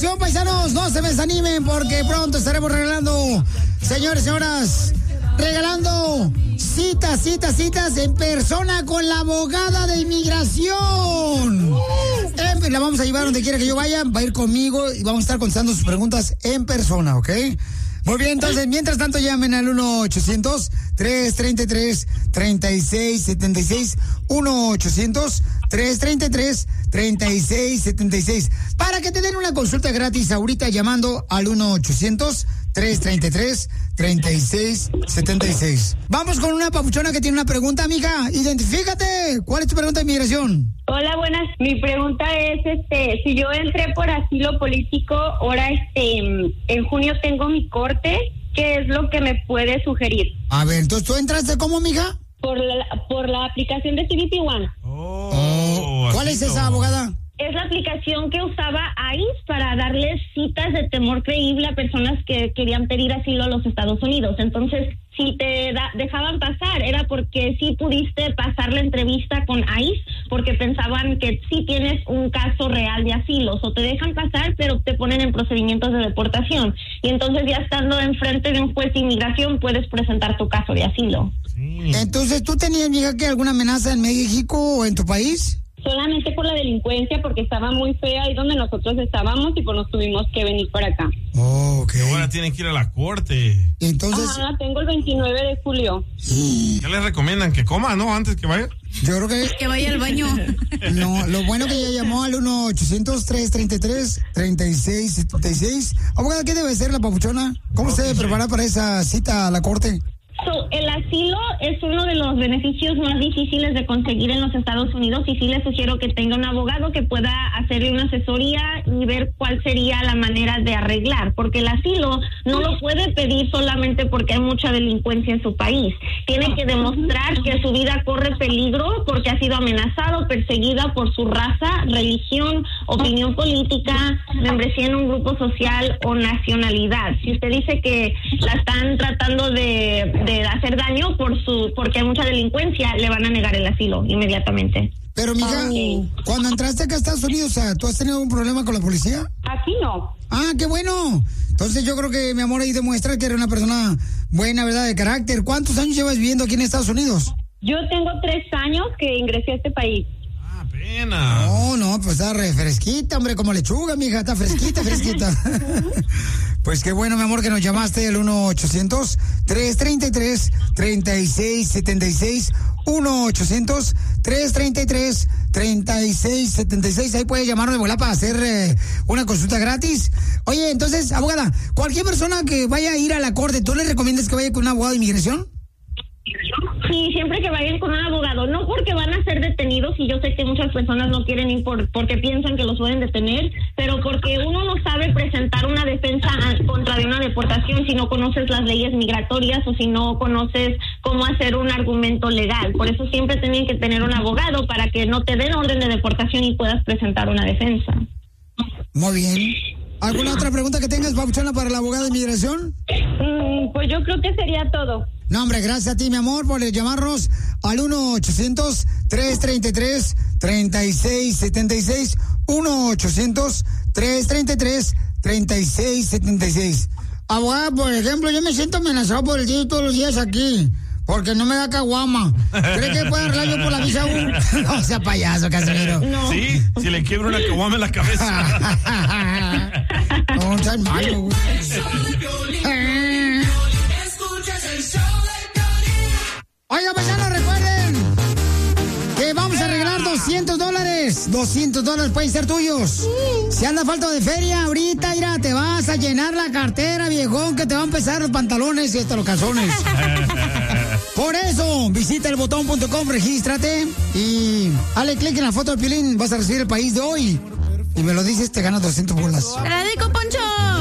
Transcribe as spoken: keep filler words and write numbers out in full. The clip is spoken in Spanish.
inmigración, paisanos, no se me desanimen porque pronto estaremos regalando, señores y señoras, regalando citas, citas, citas en persona con la abogada de inmigración. Eh, la vamos a llevar donde quiera que yo vaya, va a ir conmigo y vamos a estar contestando sus preguntas en persona, ¿ok? Muy bien, entonces, mientras tanto, llamen al uno ochocientos, tres treinta y tres, treinta y seis setenta y seis, uno ochocientos, tres treinta y tres, treinta y seis setenta y seis, para que te den una consulta gratis ahorita llamando al uno ochocientos, tres treinta y tres, treinta y seis setenta y seis. Vamos con una papuchona que tiene una pregunta, amiga. Identifícate. ¿Cuál es tu pregunta de inmigración? Hola, buenas. Mi pregunta es, este, si yo entré por asilo político, ahora, este, en junio tengo mi corte, ¿qué es lo que me puede sugerir? A ver, entonces, ¿tú entraste cómo, mija? Por la, por la aplicación de C B P One. Oh, oh, ¿cuál es esa, abogada? Es la aplicación que usaba ICE para darles citas de temor creíble a personas que querían pedir asilo a los Estados Unidos. Entonces, si te da, dejaban pasar, era porque sí pudiste pasar la entrevista con ICE, porque pensaban que sí tienes un caso real de asilo. O te dejan pasar, pero te ponen en procedimientos de deportación. Y entonces, ya estando enfrente de un juez de inmigración, puedes presentar tu caso de asilo. Sí. Entonces, ¿tú tenías, mija, que alguna amenaza en México o en tu país? Solamente por la delincuencia, porque estaba muy fea ahí donde nosotros estábamos y pues nos tuvimos que venir para acá. Oh, ok. Y ahora tienen que ir a la corte. Entonces... Ajá, tengo el veintinueve de julio. ¿Qué les recomiendan? ¿Que coma, no? Antes que vaya. Yo creo que... Que vaya al baño. No, lo bueno que ella llamó al uno ochocientos, tres treinta y tres, treinta y seis setenta y seis. Abogada, ¿qué debe ser la papuchona? ¿Cómo se debe preparar para esa cita a la corte? So, el asilo es uno de los beneficios más difíciles de conseguir en los Estados Unidos y sí le sugiero que tenga un abogado que pueda hacerle una asesoría y ver cuál sería la manera de arreglar, porque el asilo no lo puede pedir solamente porque hay mucha delincuencia en su país. Tiene que demostrar que su vida corre peligro porque ha sido amenazado, perseguida por su raza, religión, opinión política, membresía en un grupo social o nacionalidad. Si usted dice que la están tratando de, de de hacer daño por su porque hay mucha delincuencia, le van a negar el asilo inmediatamente. Pero, mija, Ay. cuando entraste acá a Estados Unidos, o sea, ¿tú has tenido un problema con la policía? Aquí no. Ah, qué bueno. Entonces yo creo que, mi amor, ahí demuestra que eres una persona buena, ¿verdad?, de carácter. ¿Cuántos años llevas viviendo aquí en Estados Unidos? Yo tengo tres años que ingresé a este país. Ah, pena. No, no, pues está re fresquita, hombre, como lechuga, mija, está fresquita, fresquita. Pues qué bueno, mi amor, que nos llamaste al uno ochocientos, tres treinta y tres, treinta y seis setenta y seis, uno ochocientos, tres treinta y tres, treinta y seis setenta y seis. Ahí puedes llamarnos de volada para hacer eh, una consulta gratis. Oye, entonces, abogada, cualquier persona que vaya a ir a la corte, ¿tú le recomiendas que vaya con un abogado de inmigración? Sí, siempre que vayan con un abogado, no porque van a ser detenidos, y yo sé que muchas personas no quieren ir por, porque piensan que los pueden detener, pero porque uno no sabe presentar una defensa contra de una deportación si no conoces las leyes migratorias o si no conoces cómo hacer un argumento legal. Por eso siempre tienen que tener un abogado para que no te den orden de deportación y puedas presentar una defensa. Muy bien. ¿Alguna otra pregunta que tengas, papuchona, para la abogada de inmigración? Mm, pues yo creo que sería todo. No, hombre, gracias a ti, mi amor, por llamarnos al uno ochocientos, tres treinta y tres, treinta y seis setenta y seis, uno ochocientos, tres treinta y tres, treinta y seis setenta y seis. Abogada, por ejemplo, yo me siento amenazado por el tío todos los días aquí, porque no me da caguama. ¿Cree que puedo arreglar yo por la visa U? No sea payaso, Casimiro. No. Sí, si le quiebro una caguama en la cabeza. No, estás malo, güey. Oiga, paisanos, recuerden que vamos a arreglar doscientos dólares. doscientos dólares pueden ser tuyos. Si anda falta de feria, ahorita, mira, te vas a llenar la cartera, viejón, que te van a empezar los pantalones y hasta los calzones. Por eso, visita el botón punto com, regístrate y dale clic en la foto de Piolín. Vas a recibir el país de hoy. Y me lo dices, te ganas doscientos bolas. ¡Te la dedico, Poncho!